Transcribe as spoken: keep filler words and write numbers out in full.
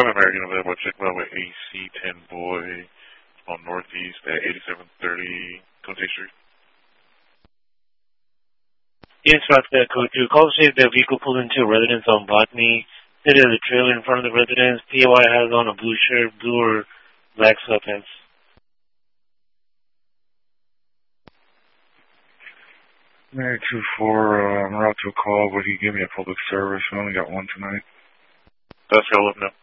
seven American available. Check me out with A C ten Boy on Northeast at eighty-seven thirty Cote Street. Yes, Rockstead Code two. Call to say that vehicle pulled into a residence on Botany. Sit in the trailer in front of the residence. P O I has on a blue shirt, blue or black sweatpants. Mary two four, uh, I'm route to a call, but he gave me a public service. I only got one tonight. That's all up now.